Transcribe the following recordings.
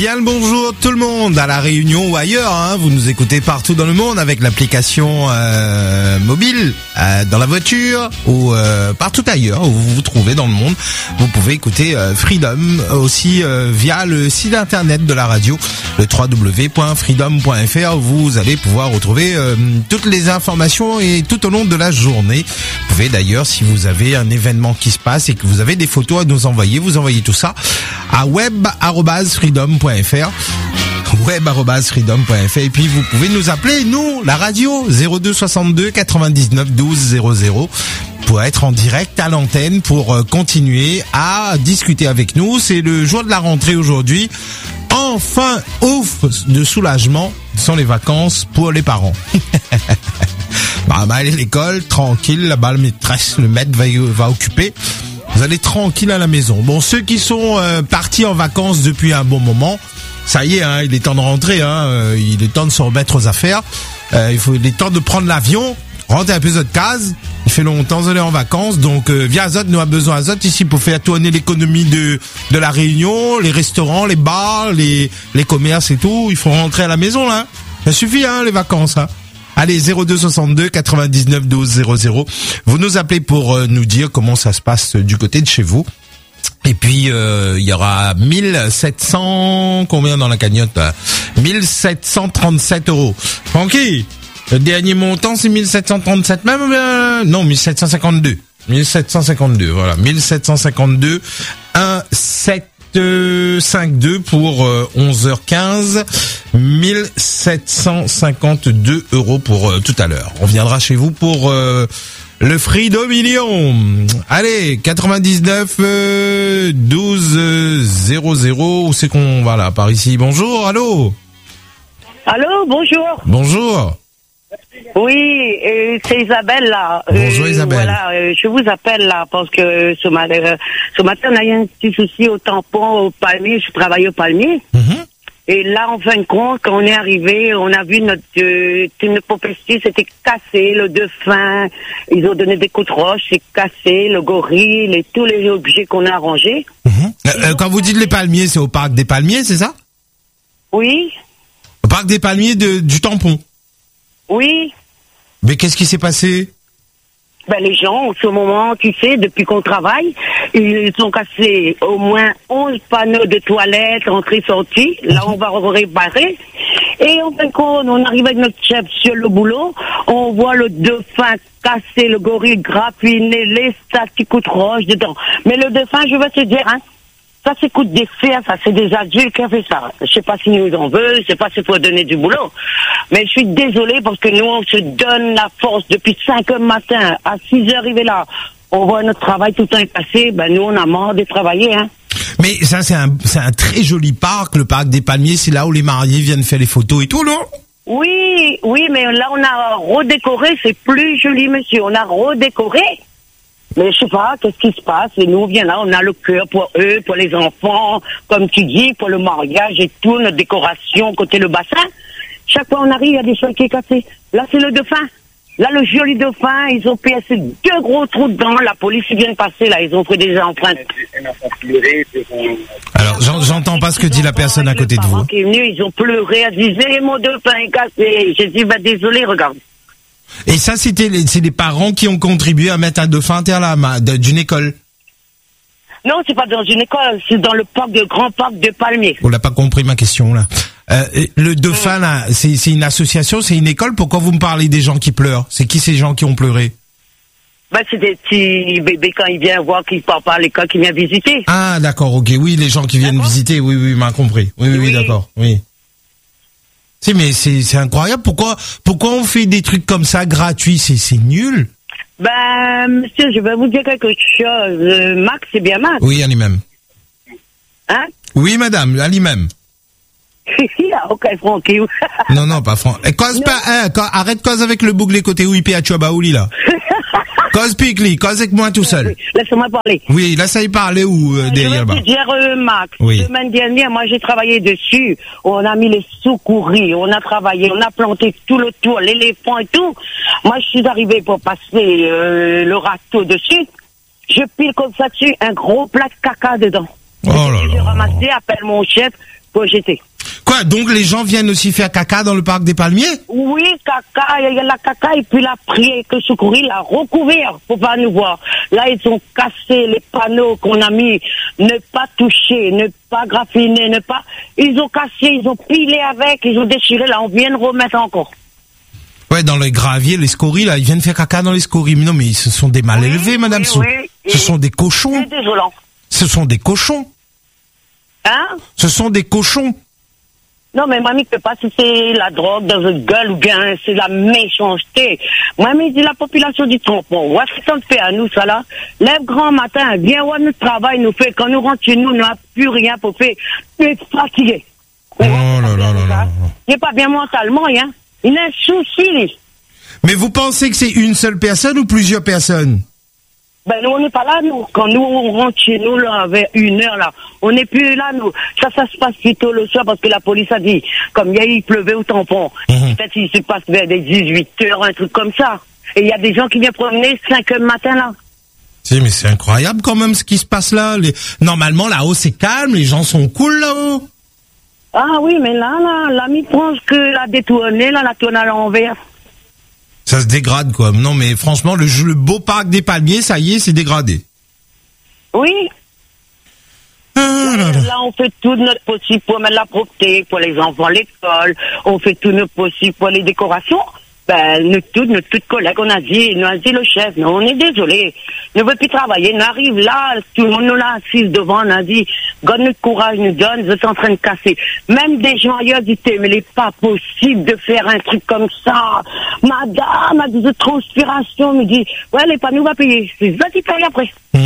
Bien le bonjour tout le monde, à La Réunion ou ailleurs, hein, vous nous écoutez partout dans le monde avec l'application mobile, dans la voiture ou partout ailleurs où vous vous trouvez dans le monde. Vous pouvez écouter Freedom aussi via le site internet de la radio, le www.freedom.fr. Vous allez pouvoir retrouver toutes les informations et tout au long de la journée. Vous pouvez d'ailleurs, si vous avez un événement qui se passe et que vous avez des photos à nous envoyer, vous envoyez tout ça à web@freedom.fr. web@freedom.fr. Et puis vous pouvez nous appeler, nous, la radio, 02 62 99 12 00, pour être en direct à l'antenne, pour continuer à discuter avec nous. C'est le jour de la rentrée aujourd'hui. Enfin, ouf de soulagement, ce sont les vacances pour les parents. Bah, aller à l'école, tranquille, là-bas, le maîtresse, le maître va occuper. Vous allez tranquille à la maison. Bon, ceux qui sont partis en vacances depuis un bon moment, ça y est, hein, il est temps de rentrer, hein, il est temps de se remettre aux affaires. Il est temps de prendre l'avion, rentrer un peu de case. Il fait longtemps d'aller en vacances, donc via Azot, nous avons besoin d'Azot ici pour faire tourner l'économie de la Réunion, les restaurants, les bars, les commerces et tout. Il faut rentrer à la maison là. Ça suffit, hein, les vacances, hein. Allez, 02 62 99 12 00. Vous nous appelez pour nous dire comment ça se passe du côté de chez vous. Et puis, il y aura 1700, combien dans la cagnotte, là? 1737 €. Francky, le dernier montant, c'est 1737 même, non, 1752. 1752, voilà. 1752, 1752 pour 11h15. 1752 € pour tout à l'heure. On viendra chez vous pour le Freedom Million. Allez, 99 12 00. Où c'est qu'on va là? Par ici. Bonjour, allô? Allô, bonjour. Bonjour. Oui, c'est Isabelle là. Bonjour Isabelle. Voilà, je vous appelle là parce que ce matin on a eu un petit souci au tampon au palmier. Je travaille au palmier. Et là, en fin de compte, quand on est arrivé, on a vu notre popestie, c'était cassé, le dauphin, ils ont donné des coups de roche, c'est cassé, le gorille, et tous les objets qu'on a rangés. Quand vous dites les palmiers, c'est au parc des palmiers, c'est ça? Oui. Au parc des palmiers du tampon? Oui. Mais qu'est-ce qui s'est passé? Ben, les gens, en ce moment, tu sais, depuis qu'on travaille, ils ont cassé au moins 11 panneaux de toilettes, entrée-sortie. Là, on va réparer. Et en fin de compte, on arrive avec notre chef sur le boulot. On voit le dauphin cassé, le gorille graffiné, les statues coups de roche dedans. Mais le dauphin, je vais te dire, hein, ça c'est coup de fer, ça c'est des adultes qui ont fait ça. Je sais pas si nous en veut, je sais pas si c'est pour donner du boulot. Mais je suis désolée parce que nous on se donne la force depuis 5h matin, à 6h arrivé là. On voit notre travail tout le temps est passé, ben nous on a marre de travailler, hein. Mais ça c'est un très joli parc, le parc des palmiers, c'est là où les mariés viennent faire les photos et tout, non? Oui, mais là on a redécoré, c'est plus joli monsieur, on a redécoré. Mais je sais pas, qu'est-ce qui se passe? Et nous, on vient là, on a le cœur pour eux, pour les enfants, comme tu dis, pour le mariage et tout, notre décoration, côté le bassin. Chaque fois on arrive, il y a des choses qui sont cassées. Là, c'est le dauphin. Là, le joli dauphin, ils ont pincé 2 gros trous dedans. La police vient de passer, là, ils ont pris des empreintes. Alors, j'entends pas ce que dit la personne à côté de vous. Qui est venu, ils ont pleuré, ils disaient, mon dauphin est cassé. J'ai dit, bah, désolé, regarde. Et ça, c'est les parents qui ont contribué à mettre un dauphin à terre là, d'une école? Non, c'est pas dans une école, c'est dans le grand parc de Palmiers. On n'a pas compris ma question là. Le dauphin là, c'est une association, c'est une école. Pourquoi vous me parlez des gens qui pleurent? C'est qui ces gens qui ont pleuré? Bah, c'est des petits bébés quand ils viennent voir, qu'ils partent pas à l'école, qui viennent visiter. Ah, d'accord, ok, oui, les gens qui viennent visiter, oui, m'a compris. Oui, d'accord, oui. Si, mais c'est incroyable. Pourquoi on fait des trucs comme ça gratuits? C'est nul. Ben, monsieur, je vais vous dire quelque chose. Max, c'est bien Max? Oui, Ali même. Hein? Oui, madame, Ali même. Ok, Francky. Non, pas Franck. Cause pas, arrête cause avec le bouglé côté Ouipi à Chuabaouli, là. Cause Picli, cause avec moi tout seul. Laisse-moi parler. Oui, laisse-y parler ou derrière bas. Je vais te dire, Max, oui. Semaine dernière, moi j'ai travaillé dessus. On a mis les secouris, on a travaillé, on a planté tout le tour, l'éléphant et tout. Moi je suis arrivé pour passer le râteau dessus. Je pile comme ça dessus un gros plat de caca dedans. Oh là là. J'ai ramassé, appelle mon chef. pour jeter. Quoi, donc les gens viennent aussi faire caca dans le parc des Palmiers? Oui, caca, il y a la caca et puis la prière que Secourir l'a recouvert pour pas nous voir. Là, ils ont cassé les panneaux qu'on a mis, ne pas toucher, ne pas graffiner, ne pas... Ils ont cassé, ils ont pilé avec, ils ont déchiré, là, on vient de remettre encore. Ouais, dans les graviers, les scories, là, ils viennent faire caca dans les scories. Mais non, mais ce sont des mal élevés, madame. Ce sont des cochons. C'est désolant. Ce sont des cochons. Hein? Ce sont des cochons. Non, mais mamie, peut pas si c'est la drogue dans une gueule ou bien c'est la méchanceté. Mamie dit la population du tampon. Ouais, c'est ça me fait à nous, ça là. Lève grand matin, viens voir notre travail, nous fait. Quand nous rentrons chez nous, on n'a plus rien pour faire. Tu es fatigué. Oh là là là là. Il n'est pas bien mentalement, hein. Il a un souci, lui. Mais vous pensez que c'est une seule personne ou plusieurs personnes? Ben, nous, on n'est pas là, nous. Quand nous, on rentre chez nous, là, vers 1h, là, on n'est plus là, nous. Ça se passe plutôt le soir parce que la police a dit, comme il pleuvait au tampon. Peut-être qu'il se passe vers des 18h, un truc comme ça. Et il y a des gens qui viennent promener 5h le matin, là. Si, mais c'est incroyable quand même ce qui se passe là. Normalement, là-haut, c'est calme, les gens sont cool là-haut. Ah oui, mais là, l'ami pense que la détournée, là, la tourne à l'envers. Ça se dégrade, quoi. Non, mais franchement, le beau parc des Palmiers, ça y est, c'est dégradé. Oui. Ah, là, on fait tout notre possible pour mettre la propreté, pour les enfants à l'école. On fait tout notre possible pour les décorations. Ben, nous toutes collègues, on a dit le chef, non, on est désolé. Ne veut plus travailler. Nous arrive là, tout le monde nous l'a assise devant, on a dit, God notre courage nous donne, vous êtes en train de casser. Même des gens ailleurs disent, mais il n'est pas possible de faire un truc comme ça. Madame a dit de transpiration, me dit, ouais, les panneaux va payer. C'est ça qui paye après.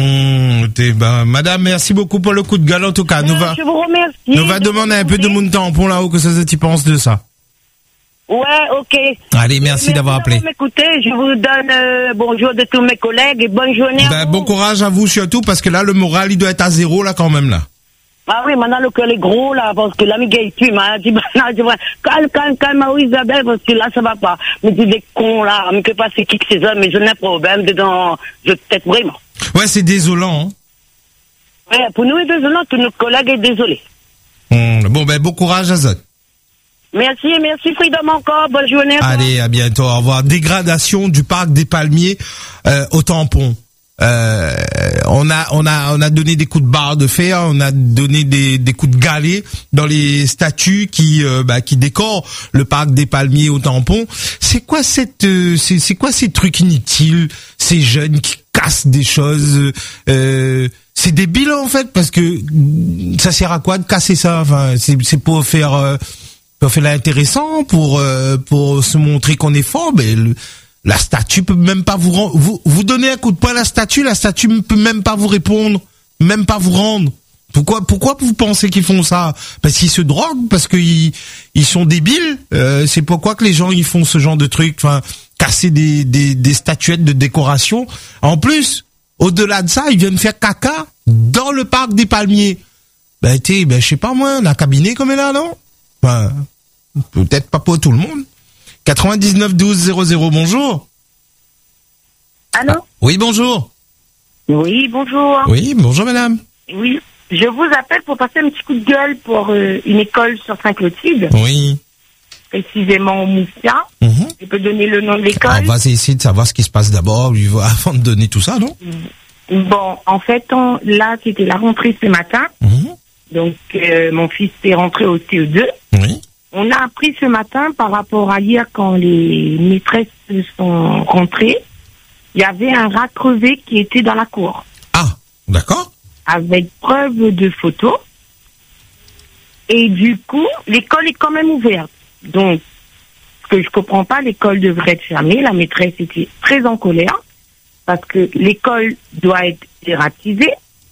Madame, merci beaucoup pour le coup de gueule, en tout cas. Je vous remercie. Nous va demander un peu de mon tampon là-haut, que ça tu penses de ça. Ouais, ok. Allez, merci d'avoir appelé. Écoutez, je vous donne bonjour de tous mes collègues et bonne journée à vous. Bon courage à vous surtout, parce que là, le moral, il doit être à 0 là quand même là. Ah oui, maintenant le cœur est gros là, parce que l'ami gay tue, m'a dit, calme, Isabelle, parce que là, ça va pas. Mais dis des cons là, mais que pas c'est qui que ces hommes, mais je n'ai un problème dedans, je peut-être vraiment. Ouais, c'est désolant, hein. Ouais, pour nous, c'est désolant, tous nos collègues est désolé. Bon courage à Zot. Merci, Freedom encore, bonne journée. Allez, à bientôt, au revoir. Dégradation du parc des Palmiers au tampon. On a donné des coups de barre de fer, on a donné des coups de galet dans les statues qui décorent le parc des Palmiers au tampon. C'est quoi ces trucs inutiles, ces jeunes qui cassent des choses, c'est débile en fait, parce que ça sert à quoi de casser ça? Enfin, c'est pour faire l'intéressant, pour se montrer qu'on est fort, mais la statue peut même pas vous donner un coup de poing à la statue ne peut même pas vous répondre, même pas vous rendre. Pourquoi vous pensez qu'ils font ça? Parce qu'ils se droguent, parce qu'ils sont débiles. C'est pourquoi que les gens ils font ce genre de trucs, enfin casser des statuettes de décoration. En plus, au-delà de ça, ils viennent faire caca dans le parc des Palmiers. Je sais pas moi, on a un cabinet comme là, non? Enfin, peut-être pas pour tout le monde. 99 12 00, bonjour. Allô? Oui, bonjour. Oui, bonjour. Oui, bonjour madame. Oui, je vous appelle pour passer un petit coup de gueule pour une école sur Saint-Clotilde. Oui. Précisément au Moussia. Je peux donner le nom de l'école? On va essayer de savoir ce qui se passe d'abord avant de donner tout ça, non? Bon, en fait, là, c'était la rentrée ce matin. Donc, mon fils est rentré au CE2. Oui. On a appris ce matin, par rapport à hier, quand les maîtresses sont rentrées, il y avait un rat crevé qui était dans la cour. Ah, d'accord. Avec preuve de photos. Et du coup, l'école est quand même ouverte. Donc, ce que je comprends pas, l'école devrait être fermée. La maîtresse était très en colère parce que l'école doit être dératisée.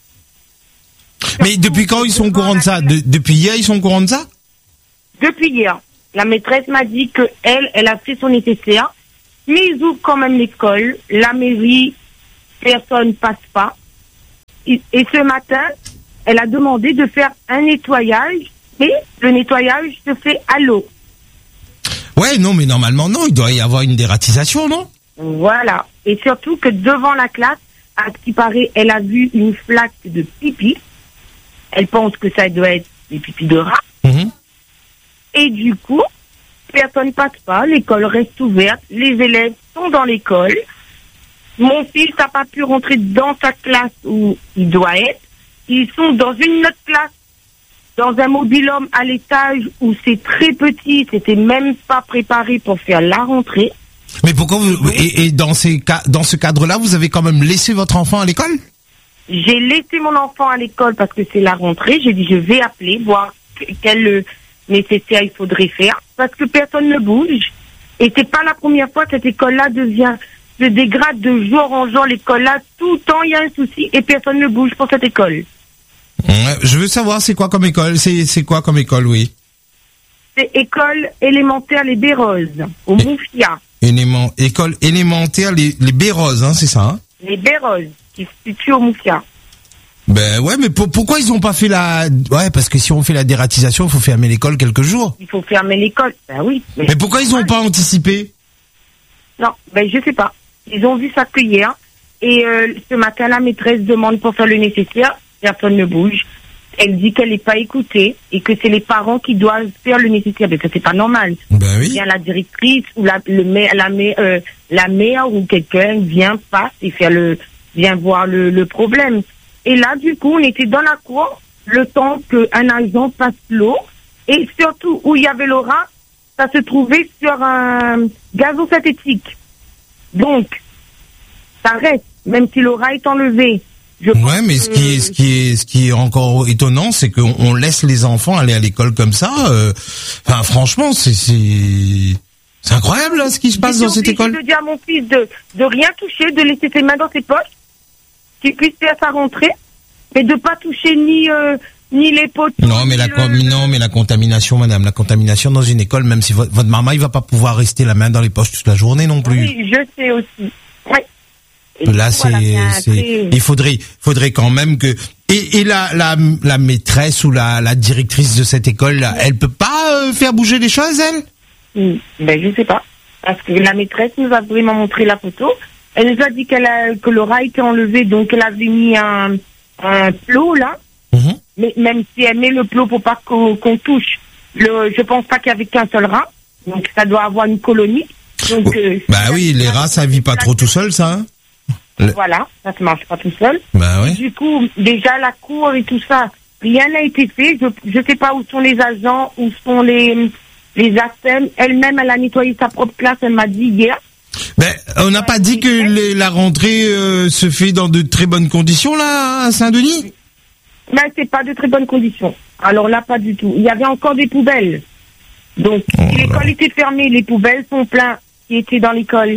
Mais depuis quand ils sont au courant de ça? Depuis hier, ils sont au courant de ça? Depuis hier. La maîtresse m'a dit que elle a fait son nécessaire, mais ils ouvrent quand même l'école. La mairie, personne passe pas. Et ce matin, elle a demandé de faire un nettoyage, mais le nettoyage se fait à l'eau. Ouais, non, mais normalement, non, il doit y avoir une dératisation, non? Voilà. Et surtout que devant la classe, à ce qui paraît, elle a vu une flaque de pipi. Elle pense que ça doit être des pipis de rat. Et du coup, personne passe pas, l'école reste ouverte, les élèves sont dans l'école. Mon fils n'a pas pu rentrer dans sa classe où il doit être. Ils sont dans une autre classe, dans un mobil-homme à l'étage où c'est très petit, c'était même pas préparé pour faire la rentrée. Mais pourquoi et dans ce cadre-là, vous avez quand même laissé votre enfant à l'école? J'ai laissé mon enfant à l'école parce que c'est la rentrée. J'ai dit je vais appeler, voir quel nécessaire il faudrait faire, parce que personne ne bouge. Et c'est pas la première fois que cette école-là se dégrade de jour en jour. L'école-là, tout le temps il y a un souci et personne ne bouge pour cette école. Je veux savoir c'est quoi comme école, oui. C'est école élémentaire Les Béreuses, au Moufia. École élémentaire les Béreuses, hein, c'est ça, hein? Les Béreuses, qui se situe au Moufia. Ben ouais, mais pourquoi ils ont pas fait ouais, parce que si on fait la dératisation, il faut fermer l'école quelques jours. Il faut fermer l'école, ben oui. Mais pourquoi ils ont pas anticipé? Non, ben je sais pas. Ils ont vu ça que hier. Et ce matin, la maîtresse demande pour faire le nécessaire. Personne ne bouge. Elle dit qu'elle n'est pas écoutée et que c'est les parents qui doivent faire le nécessaire. Mais ça, c'est pas normal. Ben oui. Bien, la directrice ou la mère ou quelqu'un passe et vient voir le problème. Et là, du coup, on était dans la cour le temps qu'un agent passe l'eau. Et surtout, où il y avait l'aura, ça se trouvait sur un gazon synthétique. Donc, ça reste, même si l'aura est enlevée. Ouais, mais ce qui est encore étonnant, c'est qu'on laisse les enfants aller à l'école comme ça. Enfin, franchement, c'est incroyable là, ce qui se passe dans cette école. Je veux dire à mon fils de rien toucher, de laisser ses mains dans ses poches, qu'il puisse faire sa rentrée, mais de pas toucher ni les poteaux. Non, mais la contamination, madame, la contamination dans une école, même si votre maman, il va pas pouvoir rester la main dans les poches toute la journée non plus. Oui, je sais aussi. Ouais. Et là, il faudrait quand même que et la maîtresse ou la directrice de cette école là, elle peut pas faire bouger les choses, elle? Ben je sais pas, parce que la maîtresse nous a vraiment montré la photo. Elle nous a dit que l'aura été enlevé, donc elle avait mis un plot là. Mm-hmm. Mais même si elle met le plot pour pas qu'on touche, je pense pas qu'il y avait qu'un seul rat, donc ça doit avoir une colonie. Donc bah oui, les rats ça vit pas trop tout seul, ça. Hein. Voilà, ça se marche pas tout seul. Bah oui. Du coup, déjà la cour et tout ça, rien n'a été fait. Je sais pas où sont les agents, où sont les ASEM. Elle-même, elle a nettoyé sa propre classe, elle m'a dit hier. Ben, on n'a pas dit que la rentrée se fait dans de très bonnes conditions là à Saint-Denis? Ben, c'est pas de très bonnes conditions. Alors là, pas du tout. Il y avait encore des poubelles. Donc, si l'école était fermée, les poubelles sont pleines qui étaient dans l'école.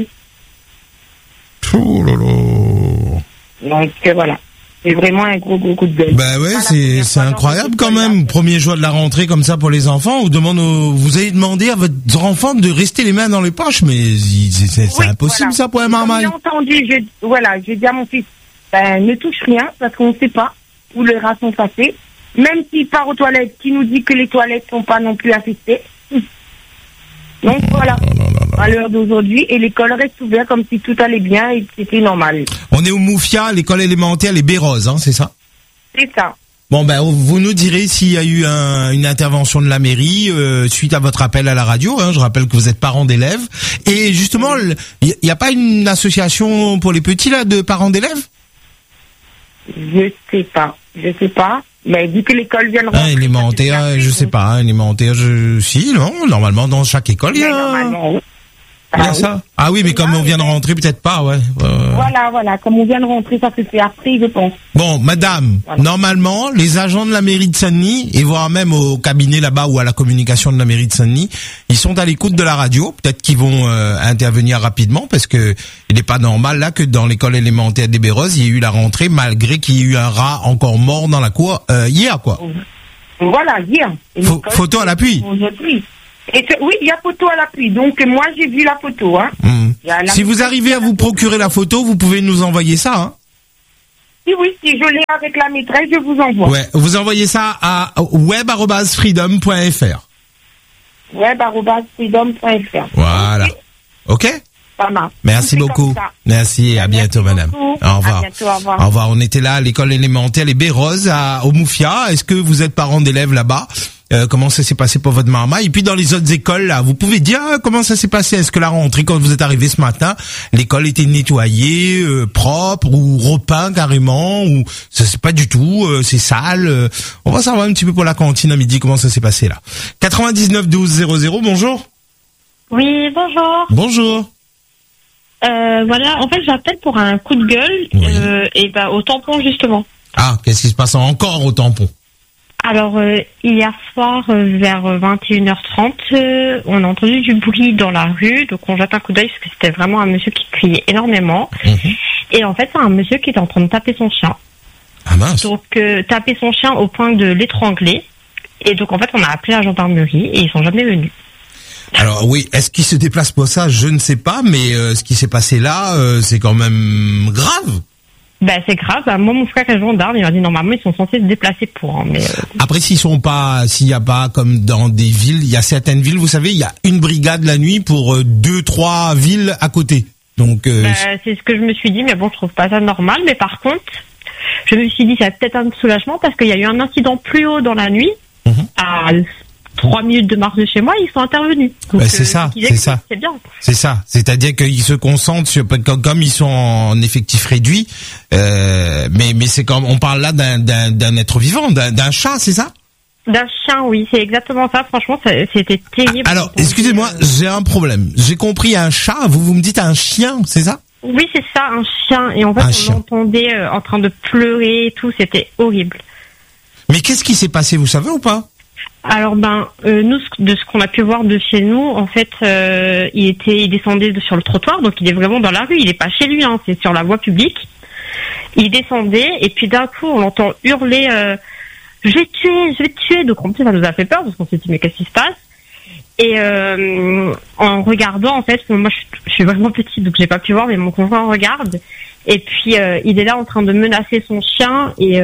Oh là là. Donc voilà, c'est vraiment un gros coup de gueule. Bah ouais, c'est incroyable quand même. Premier jour de la rentrée comme ça pour les enfants, vous avez demandé à votre enfant de rester les mains dans les poches, mais c'est impossible ça pour un marmaille. J'ai entendu, j'ai dit à mon fils, ne touche rien parce qu'on ne sait pas où les rats sont passés. Même s'il part aux toilettes, qui nous dit que les toilettes sont pas non plus infestées. Donc voilà, à l'heure d'aujourd'hui, et l'école reste ouverte comme si tout allait bien et c'était normal. On est au Moufia, l'école élémentaire Les Béreuses, hein, c'est ça? C'est ça. Bon ben vous nous direz s'il y a eu une intervention de la mairie suite à votre appel à la radio. Hein, je rappelle que vous êtes parents d'élèves. Et justement, il y a pas une association pour les petits là de parents d'élèves? Je sais pas. Mais vu que l'école vient de rentrer... élémentaire, je sais pas, élémentaire, si, non, normalement, dans chaque école, il y a... Normalement, oui. Il y a ça. Ah oui, mais comme on vient de rentrer, peut-être pas, ouais. Voilà, comme on vient de rentrer, ça se fait après, je pense. Bon, madame, normalement, les agents de la mairie de Saint-Denis, et voire même au cabinet là-bas ou à la communication de la mairie de Saint-Denis, ils sont à l'écoute de la radio, peut-être qu'ils vont intervenir rapidement, parce que il n'est pas normal là que dans l'école élémentaire des Béreuses, il y ait eu la rentrée, malgré qu'il y ait eu un rat encore mort dans la cour hier, quoi. Voilà, hier. Photo à l'appui. Oui, il y a photo à l'appui. Donc, moi, j'ai vu la photo. Hein. Si vous arrivez à vous procurer la photo, vous pouvez nous envoyer ça. Hein. Si je l'ai avec la maîtresse, je vous envoie. Ouais, vous envoyez ça à web@freedom.fr. web@freedom.fr. Voilà. Ok. Ça marche. Merci beaucoup. Merci, à bientôt, madame. Au revoir. À bientôt, au revoir. Au revoir. On était là à l'école élémentaire Les Béreuses au Moufia. Est-ce que vous êtes parents d'élèves là-bas? comment ça s'est passé pour votre marmaille. Et puis dans les autres écoles, là, vous pouvez dire comment ça s'est passé. Est-ce que la rentrée, quand vous êtes arrivé ce matin, l'école était nettoyée, propre ou repeint carrément, ou ça c'est pas du tout, c'est sale. On va savoir un petit peu pour la cantine à midi comment ça s'est passé là. 99 12 00, bonjour. Oui, bonjour. Bonjour. Voilà, en fait, j'appelle pour un coup de gueule, Oui. et au tampon, justement. Ah, qu'est-ce qui se passe encore au tampon? Alors, hier soir, vers 21h30, on a entendu du bruit dans la rue, donc on jette un coup d'œil parce que c'était vraiment un monsieur qui criait énormément. Et en fait, c'est un monsieur qui était en train de taper son chien. Ah mince. Donc, taper son chien au point de l'étrangler. Et donc, en fait, on a appelé la gendarmerie et ils sont jamais venus. Alors oui, est-ce qu'il se déplace pour ça? Je ne sais pas, mais ce qui s'est passé là, c'est quand même grave. Ben, c'est grave. Moi, mon frère est gendarme, il m'a dit normalement ils sont censés se déplacer pour. Mais Après, s'il y a pas comme dans des villes, il y a certaines villes, vous savez, il y a une brigade la nuit pour 2-3 villes à côté. Donc c'est ce que je me suis dit, mais bon, je trouve pas ça normal. Mais par contre, je me suis dit c'est peut-être un soulagement parce qu'il y a eu un incident plus haut dans la nuit, à 3 minutes de marche de chez moi, ils sont intervenus. Donc, c'est ça, c'est bien. C'est ça. C'est-à-dire qu'ils se concentrent sur, comme ils sont en effectif réduit, mais c'est comme, on parle là d'un être vivant, d'un chat, c'est ça? D'un chien, oui, c'est exactement ça. Franchement, c'était terrible. Alors, excusez-moi, j'ai un problème. J'ai compris un chat, vous me dites un chien, c'est ça? Oui, c'est ça, un chien. Et en fait, on l'entendait en train de pleurer et tout, c'était horrible. Mais qu'est-ce qui s'est passé, vous savez ou pas? Alors nous, de ce qu'on a pu voir de chez nous, en fait, il descendait sur le trottoir, donc il est vraiment dans la rue, il est pas chez lui, hein, c'est sur la voie publique. Il descendait et puis d'un coup on l'entend hurler je vais te tuer. Donc en plus ça nous a fait peur parce qu'on s'est dit mais qu'est-ce qui se passe? Et en regardant, en fait, moi je suis vraiment petite donc j'ai pas pu voir, mais mon conjoint regarde. Et puis il est là en train de menacer son chien et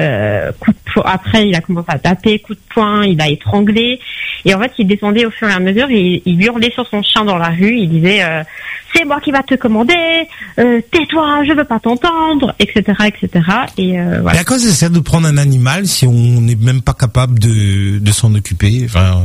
après il a commencé à taper, coup de poing, il a étranglé et en fait il descendait au fur et à mesure et il hurlait sur son chien dans la rue, il disait c'est moi qui va te commander, tais-toi, je veux pas t'entendre, etc. Et voilà. Et à quoi ça sert de prendre un animal si on n'est même pas capable de s'en occuper, enfin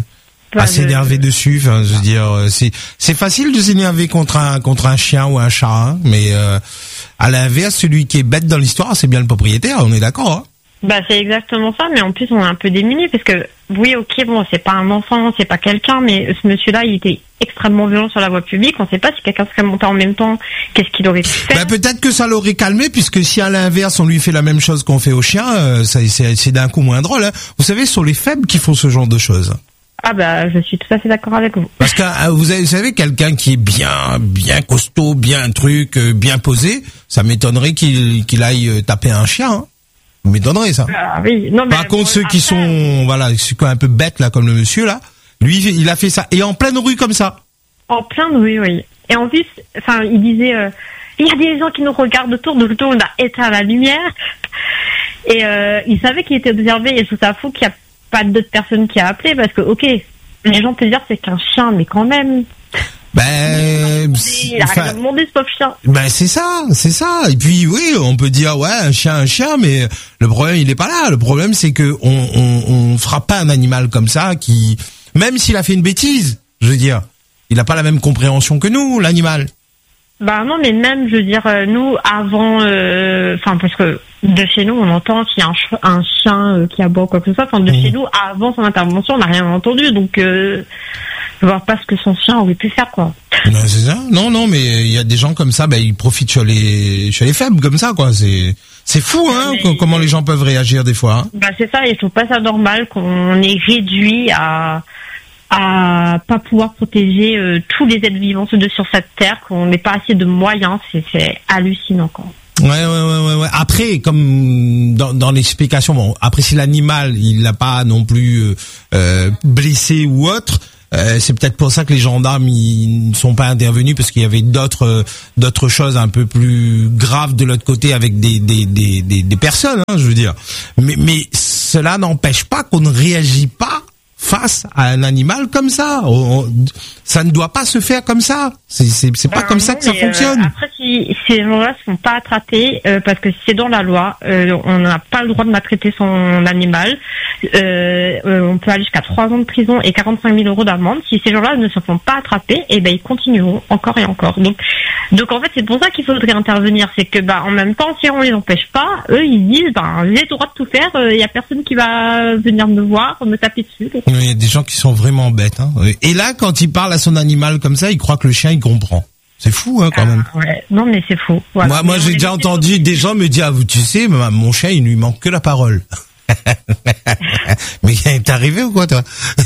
à s'énerver dessus, enfin je veux dire c'est facile de s'énerver contre un chien ou un chat, hein, mais à l'inverse celui qui est bête dans l'histoire c'est bien le propriétaire, on est d'accord, hein? Bah c'est exactement ça, mais en plus on est un peu démunis parce que oui ok bon c'est pas un enfant, c'est pas quelqu'un, mais ce monsieur-là il était extrêmement violent sur la voie publique, on sait pas si quelqu'un serait monté en même temps, qu'est-ce qu'il aurait pu faire. Bah peut-être que ça l'aurait calmé puisque si à l'inverse on lui fait la même chose qu'on fait au chien, c'est d'un coup moins drôle, hein. Vous savez ce sont les faibles qui font ce genre de choses. Ah bah je suis tout à fait d'accord avec vous. Parce que vous savez quelqu'un qui est bien costaud, bien bien posé, ça m'étonnerait qu'il aille taper un chien, hein. Ça m'étonnerait ça. Ah, oui. Non, mais par contre ceux qui sont voilà, un peu bêtes là comme le monsieur là, lui il a fait ça et en pleine rue comme ça. En pleine rue, oui. Et en plus, enfin il disait il y a des gens qui nous regardent autour, donc on a éteint la lumière et il savait qu'il était observé et je trouve ça fou qu'il y a pas d'autres personnes qui a appelé parce que ok les gens peuvent dire c'est qu'un chien mais quand même il a rien demandé ce pauvre chien. Ben c'est ça et puis oui on peut dire ouais un chien mais le problème il est pas là, le problème c'est que on frappe pas un animal comme ça qui même s'il a fait une bêtise, je veux dire il a pas la même compréhension que nous l'animal. Bah non, mais même, je veux dire, nous, avant, parce que de chez nous, on entend qu'il y a un chien qui aboie ou quoi que ce soit. Enfin, de chez nous, avant son intervention, on n'a rien entendu. Donc, je vois pas ce que son chien aurait pu faire, quoi. Ben, c'est ça. Non, mais il y a des gens comme ça, ils profitent sur les faibles comme ça, quoi. C'est fou, hein, comment les gens peuvent réagir des fois. Hein. Bah c'est ça, et je trouve pas ça normal qu'on est réduit à pas pouvoir protéger tous les êtres vivants sur cette terre, qu'on n'ait pas assez de moyens, c'est hallucinant quoi. Ouais. Après, comme dans l'explication, bon, après si l'animal il l'a pas non plus blessé ou autre, c'est peut-être pour ça que les gendarmes ils ne sont pas intervenus parce qu'il y avait d'autres choses un peu plus graves de l'autre côté avec des personnes, hein, je veux dire. Mais cela n'empêche pas qu'on ne réagit pas face à un animal comme ça. Ça ne doit pas se faire comme ça. C'est pas comme ça que ça fonctionne. Après, si si ces gens-là ne sont pas attrapés, parce que c'est dans la loi, on n'a pas le droit de maltraiter son animal. On peut aller jusqu'à 3 ans de prison et 45 000 € d'amende. Si ces gens-là ne se font pas attraper, et ben ils continueront encore et encore. Donc en fait, c'est pour ça qu'il faudrait intervenir. C'est que en même temps, si on les empêche pas, eux ils disent j'ai le droit de tout faire. Il y a personne qui va venir me voir, me taper dessus. Il y a des gens qui sont vraiment bêtes. Hein. Et là, quand il parle à son animal comme ça, il croit que le chien il comprend. C'est fou, hein, quand même. Ouais. Non, mais c'est fou. Voilà. Moi, j'ai déjà entendu des gens me dire, tu sais, mon chien, il lui manque que la parole. Mais t'es arrivé ou quoi, toi?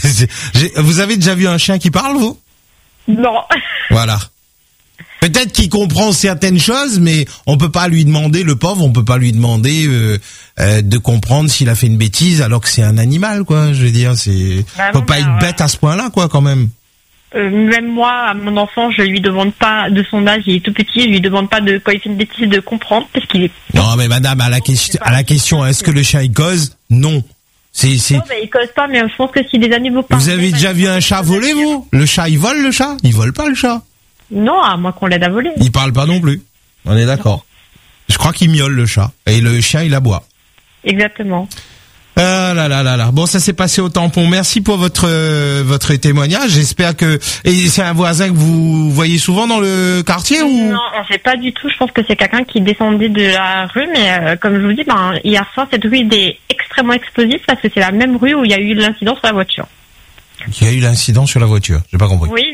Vous avez déjà vu un chien qui parle, vous? Non. Voilà. Peut-être qu'il comprend certaines choses, mais on peut pas lui demander, le pauvre, on peut pas lui demander de comprendre s'il a fait une bêtise alors que c'est un animal, quoi. Je veux dire, faut pas être bête à ce point-là, quoi, quand même. Même moi, à mon enfant, je lui demande pas de son âge, il est tout petit, je lui demande pas de quand il fait une bêtise de comprendre parce qu'il est. Non, mais madame, à la question, est-ce que le chien il cause? Non. Non, mais il cause pas, mais je pense que si des animaux parlent. Vous avez déjà vu un chat voler, vous? Le chat, il vole le chat? Il vole pas le chat. Non, à moins qu'on l'aide à voler. Il parle pas non plus. On est d'accord. Je crois qu'il miaule le chat. Et le chien, il aboie. Exactement. Ah là là là là. Bon, ça s'est passé au tampon. Merci pour votre témoignage. J'espère que... Et c'est un voisin que vous voyez souvent dans le quartier ou... Non, on sait pas du tout. Je pense que c'est quelqu'un qui descendait de la rue. Mais comme je vous dis, hier soir, cette rue est extrêmement explosive parce que c'est la même rue où il y a eu l'incident sur la voiture. Il y a eu l'incident sur la voiture. J'ai pas compris. Oui,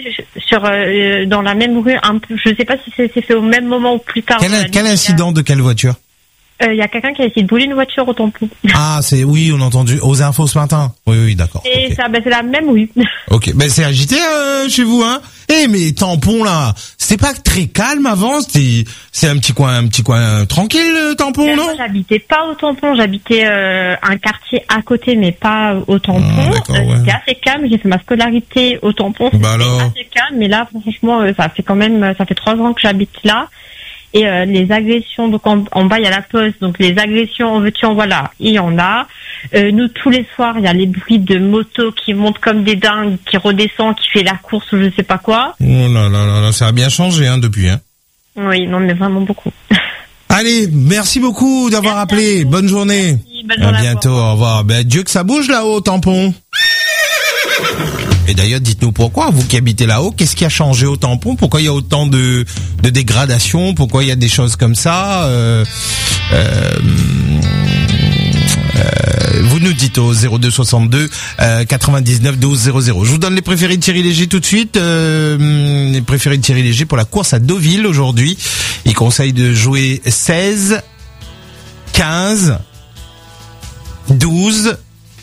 dans la même rue. Je sais pas si c'est fait au même moment ou plus tard. Quel incident de quelle voiture? Il y a quelqu'un qui a essayé de voler une voiture au tampon. Ah, oui, on a entendu aux infos ce matin. Oui, d'accord. Et ça, c'est la même rue. Ok, c'est agité chez vous, hein. Mais tampon là, c'était pas très calme avant. C'est un petit coin tranquille, tampon, non? Moi, j'habitais pas au tampon, j'habitais un quartier à côté, mais pas au tampon. C'était assez calme. J'ai fait ma scolarité au tampon. C'était assez calme, mais là, franchement, ça fait 3 ans que j'habite là. Et les agressions, donc en bas il y a la poste, donc les agressions en veux-tu en voilà, il y en a. Nous tous les soirs il y a les bruits de motos qui montent comme des dingues, qui redescendent, qui fait la course ou je sais pas quoi. Oh là là là, ça a bien changé depuis. Hein. Oui, non mais vraiment beaucoup. Allez, merci beaucoup d'avoir appelé. Bonne journée. Merci, bonne journée. À bientôt. Au revoir. Dieu que ça bouge là-haut au tampon. Et d'ailleurs, dites-nous pourquoi, vous qui habitez là-haut, qu'est-ce qui a changé au tampon? Pourquoi il y a autant de dégradation? Pourquoi il y a des choses comme ça? Vous nous dites au 02 62 99 12 00. Je vous donne les préférés de Thierry Léger tout de suite. Les préférés de Thierry Léger pour la course à Deauville aujourd'hui. Il conseille de jouer 16, 15, 12,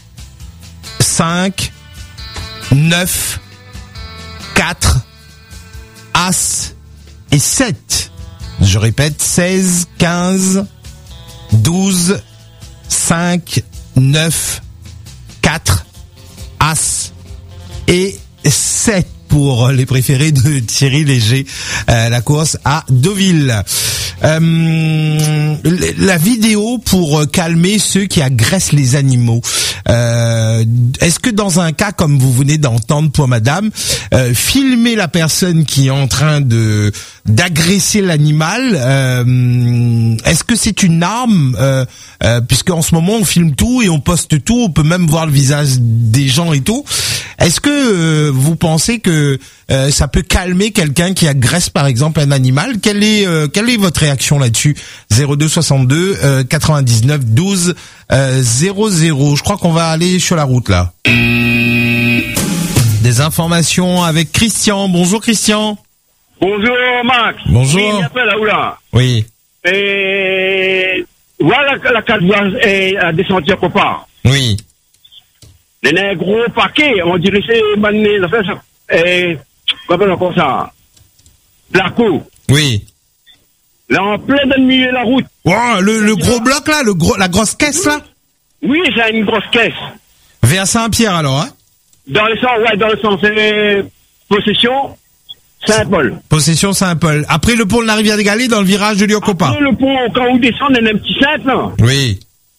5, 9, 4, As et 7. Je répète, 16, 15, 12, 5, 9, 4, As et 7 pour les préférés de Thierry Léger, la course à Deauville. La vidéo pour calmer ceux qui agressent les animaux. Est-ce que dans un cas comme vous venez d'entendre pour madame, filmer la personne qui est en train d'agresser l'animal, est-ce que c'est une arme, puisque en ce moment on filme tout et on poste tout, on peut même voir le visage des gens et tout. Est-ce que vous pensez que ça peut calmer quelqu'un qui agresse par exemple un animal? Quelle est votre réaction là-dessus? 02 62 99 12 00. Je crois qu'on va aller sur la route là. Des informations avec Christian. Bonjour Christian. Bonjour Max. Bonjour. Oui, il appelle là. Oui. Et voilà la carte à descendre quelque part. Oui. Il y a un gros paquet, on dirait que c'est comment on appelle ça? Placo. Oui. Là, en plein de milieu de la route. Wow, le gros bloc là, la grosse caisse là? Oui, c'est une grosse caisse. Vers Saint-Pierre alors, hein? Dans le sens, possession Saint-Paul. Possession Saint-Paul. Après le pont de la rivière des Galets, dans le virage de Lyocopa. Après le pont, quand on descend, il y a un petit simple là. Oui.